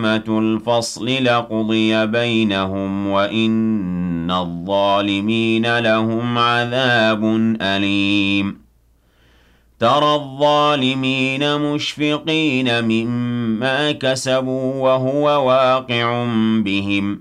الفصل لقضي بينهم وإن الظالمين لهم عذاب أليم ترى الظالمين مشفقين مما كسبوا وهو واقع بهم